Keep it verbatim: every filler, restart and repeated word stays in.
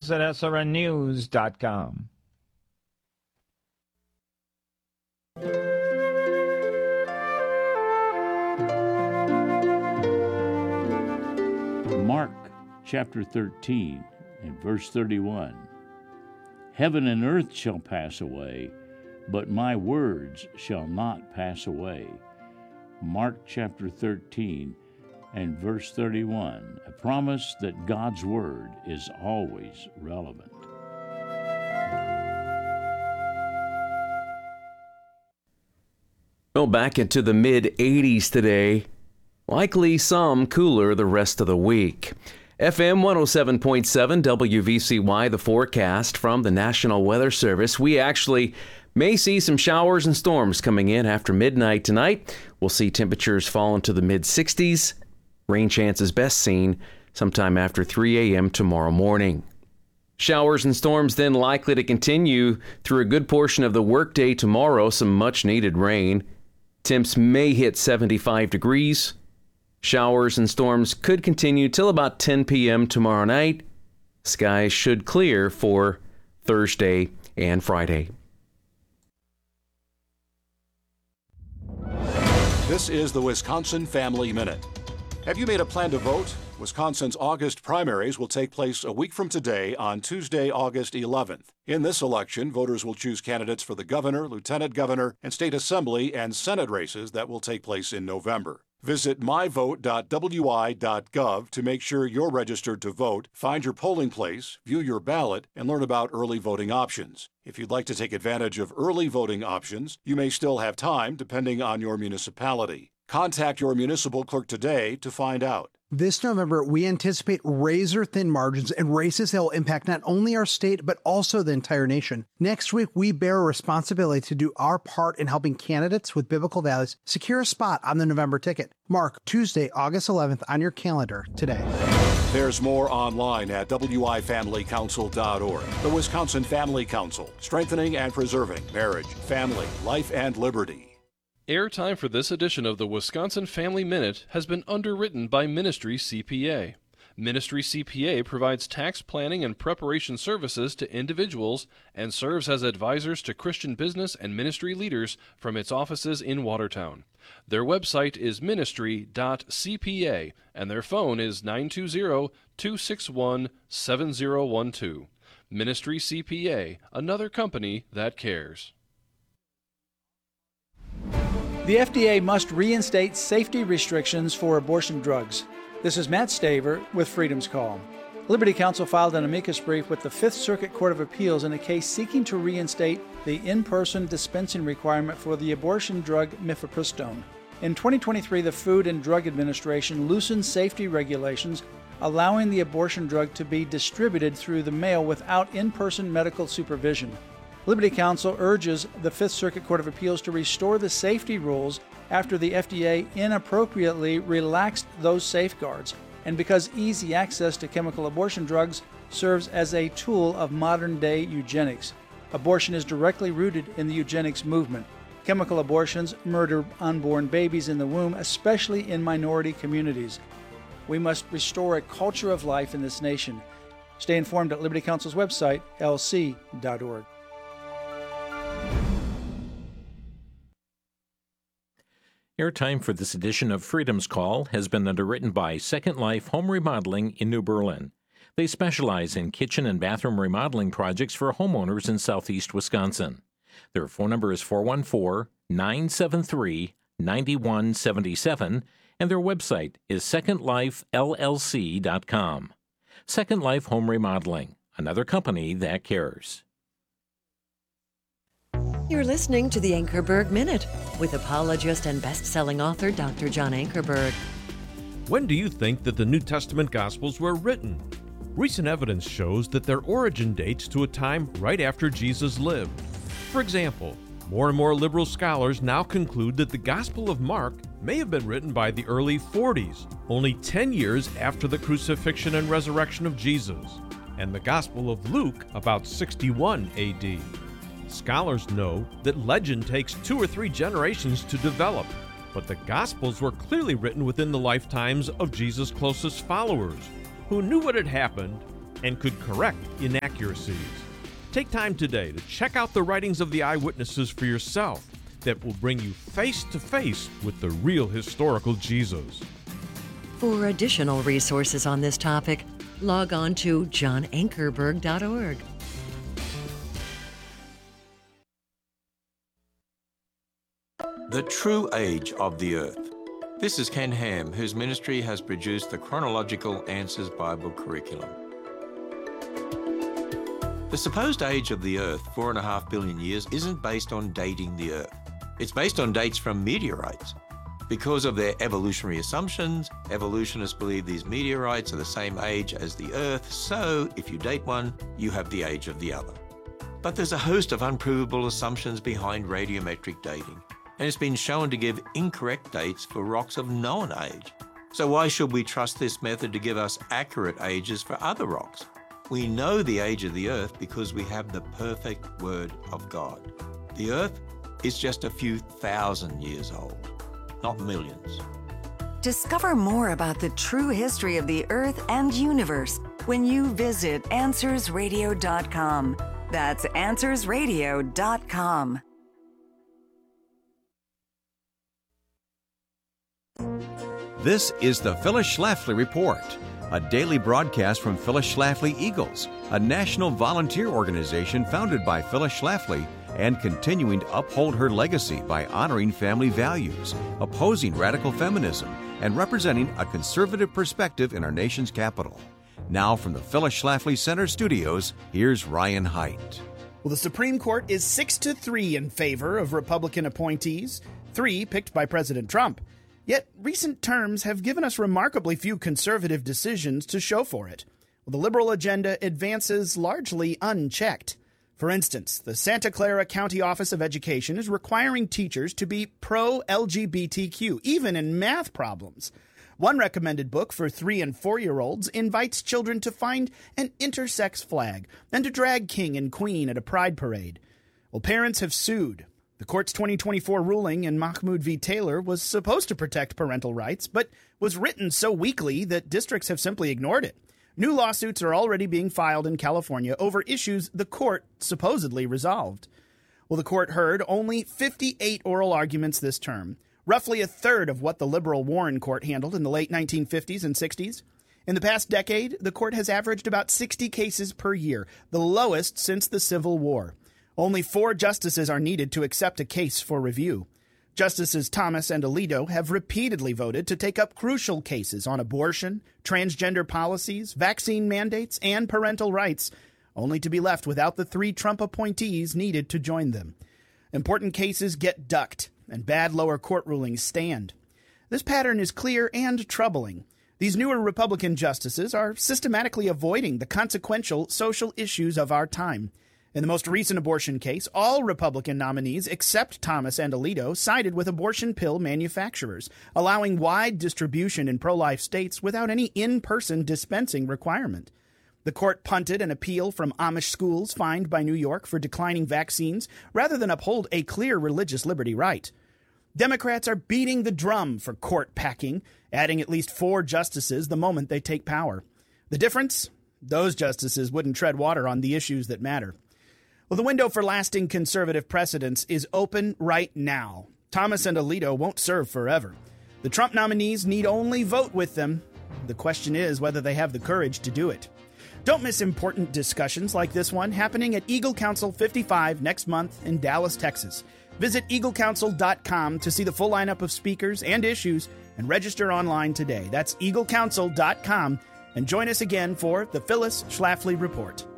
us at S R N news dot com. Mark chapter thirteen and verse thirty-one. Heaven and earth shall pass away, but my words shall not pass away. Mark chapter thirteen and verse thirty-one, a promise that God's word is always relevant. Well, back into the mid eighties today. Likely some cooler the rest of the week. F M one oh seven point seven W V C Y, the forecast from the National Weather Service. We actually may see some showers and storms coming in after midnight tonight. We'll see temperatures fall into the mid sixties. Rain chances best seen sometime after three a.m. tomorrow morning. Showers and storms then likely to continue through a good portion of the workday tomorrow. Some much needed rain. Temps may hit seventy-five degrees. Showers and storms could continue till about ten p.m. tomorrow night. Skies should clear for Thursday and Friday. This is the Wisconsin Family Minute. Have you made a plan to vote? Wisconsin's August primaries will take place a week from today on Tuesday, August eleventh. In this election, voters will choose candidates for the governor, lieutenant governor, and state assembly and Senate races that will take place in November. Visit my vote dot w i dot gov to make sure you're registered to vote, find your polling place, view your ballot, and learn about early voting options. If you'd like to take advantage of early voting options, you may still have time depending on your municipality. Contact your municipal clerk today to find out. This November, we anticipate razor-thin margins and races that will impact not only our state, but also the entire nation. Next week, we bear a responsibility to do our part in helping candidates with biblical values secure a spot on the November ticket. Mark Tuesday, August eleventh on your calendar today. There's more online at w i family council dot org. The Wisconsin Family Council, strengthening and preserving marriage, family, life, and liberty. Airtime for this edition of the Wisconsin Family Minute has been underwritten by Ministry C P A. Ministry C P A provides tax planning and preparation services to individuals and serves as advisors to Christian business and ministry leaders from its offices in Watertown. Their website is ministry dot c p a and their phone is nine two zero, two six one, seven zero one two. Ministry C P A, another company that cares. The F D A must reinstate safety restrictions for abortion drugs. This is Matt Staver with Freedom's Call. Liberty Counsel filed an amicus brief with the Fifth Circuit Court of Appeals in a case seeking to reinstate the in-person dispensing requirement for the abortion drug mifepristone. In twenty twenty-three, the Food and Drug Administration loosened safety regulations, allowing the abortion drug to be distributed through the mail without in-person medical supervision. Liberty Counsel urges the Fifth Circuit Court of Appeals to restore the safety rules after the F D A inappropriately relaxed those safeguards, and because easy access to chemical abortion drugs serves as a tool of modern-day eugenics. Abortion is directly rooted in the eugenics movement. Chemical abortions murder unborn babies in the womb, especially in minority communities. We must restore a culture of life in this nation. Stay informed at Liberty Counsel's website, l c dot org. Airtime for this edition of Freedom's Call has been underwritten by Second Life Home Remodeling in New Berlin. They specialize in kitchen and bathroom remodeling projects for homeowners in southeast Wisconsin. Their phone number is four one four, nine seven three, nine one seven seven, and their website is second life l l c dot com. Second Life Home Remodeling, another company that cares. You're listening to the Ankerberg Minute with apologist and best-selling author Doctor John Ankerberg. When do you think that the New Testament Gospels were written? Recent evidence shows that their origin dates to a time right after Jesus lived. For example, more and more liberal scholars now conclude that the Gospel of Mark may have been written by the early forties, only ten years after the crucifixion and resurrection of Jesus, and the Gospel of Luke about sixty-one A D. Scholars know that legend takes two or three generations to develop, but the Gospels were clearly written within the lifetimes of Jesus' closest followers, who knew what had happened and could correct inaccuracies. Take time today to check out the writings of the eyewitnesses for yourself that will bring you face to face with the real historical Jesus. For additional resources on this topic, log on to john ankerberg dot org. The True Age of the Earth. This is Ken Ham, whose ministry has produced the Chronological Answers Bible curriculum. The supposed age of the Earth, four and a half billion years, isn't based on dating the Earth. It's based on dates from meteorites. Because of their evolutionary assumptions, evolutionists believe these meteorites are the same age as the Earth, so if you date one, you have the age of the other. But there's a host of unprovable assumptions behind radiometric dating, and it's been shown to give incorrect dates for rocks of known age. So why should we trust this method to give us accurate ages for other rocks? We know the age of the Earth because we have the perfect Word of God. The Earth is just a few thousand years old, not millions. Discover more about the true history of the Earth and universe when you visit answers radio dot com. That's answers radio dot com. This is the Phyllis Schlafly Report, a daily broadcast from Phyllis Schlafly Eagles, a national volunteer organization founded by Phyllis Schlafly and continuing to uphold her legacy by honoring family values, opposing radical feminism, and representing a conservative perspective in our nation's capital. Now from the Phyllis Schlafly Center studios, here's Ryan Haidt. Well, the Supreme Court is six to three in favor of Republican appointees, three picked by President Trump. Yet recent terms have given us remarkably few conservative decisions to show for it. Well, the liberal agenda advances largely unchecked. For instance, the Santa Clara County Office of Education is requiring teachers to be pro-L G B T Q, even in math problems. One recommended book for three- and four-year-olds invites children to find an intersex flag and to drag king and queen at a pride parade. Well, parents have sued. The court's twenty twenty-four ruling in Mahmoud v. Taylor was supposed to protect parental rights, but was written so weakly that districts have simply ignored it. New lawsuits are already being filed in California over issues the court supposedly resolved. Well, the court heard only fifty-eight oral arguments this term, roughly a third of what the liberal Warren Court handled in the late nineteen fifties and sixties. In the past decade, the court has averaged about sixty cases per year, the lowest since the Civil War. Only four justices are needed to accept a case for review. Justices Thomas and Alito have repeatedly voted to take up crucial cases on abortion, transgender policies, vaccine mandates, and parental rights, only to be left without the three Trump appointees needed to join them. Important cases get ducked, and bad lower court rulings stand. This pattern is clear and troubling. These newer Republican justices are systematically avoiding the consequential social issues of our time. In the most recent abortion case, all Republican nominees except Thomas and Alito sided with abortion pill manufacturers, allowing wide distribution in pro-life states without any in-person dispensing requirement. The court punted an appeal from Amish schools fined by New York for declining vaccines rather than uphold a clear religious liberty right. Democrats are beating the drum for court packing, adding at least four justices the moment they take power. The difference? Those justices wouldn't tread water on the issues that matter. Well, the window for lasting conservative precedents is open right now. Thomas and Alito won't serve forever. The Trump nominees need only vote with them. The question is whether they have the courage to do it. Don't miss important discussions like this one happening at Eagle Council fifty-five next month in Dallas, Texas. Visit eagle council dot com to see the full lineup of speakers and issues and register online today. That's eagle council dot com. And join us again for the Phyllis Schlafly Report.